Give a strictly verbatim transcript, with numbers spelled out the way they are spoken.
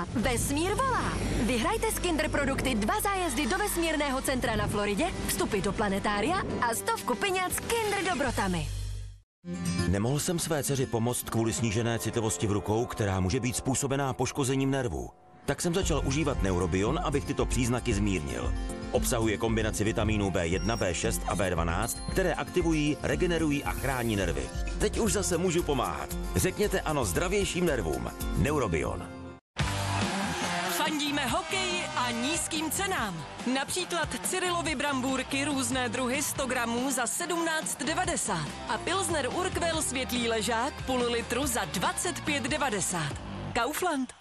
Vesmír volá. Vyhrajte z Kinder produkty dva zájezdy do vesmírného centra na Floridě, vstupy do planetária a stovku peněz s Kinder dobrotami. Nemohl jsem své dceři pomoct kvůli snížené citovosti v rukou, která může být způsobená poškozením nervů. Tak jsem začal užívat Neurobion, abych tyto příznaky zmírnil. Obsahuje kombinaci vitamínů bé jedna, bé šest a bé dvanáct, které aktivují, regenerují a chrání nervy. Teď už zase můžu pomáhat. Řekněte ano zdravějším nervům. Neurobion. Fandíme hokeji a nízkým cenám. Například Cyrilovy brambůrky různé druhy sto gramů za sedmnáct devadesát a Pilsner Urquell světlý ležák půl litru za dvacet pět devadesát. Kaufland.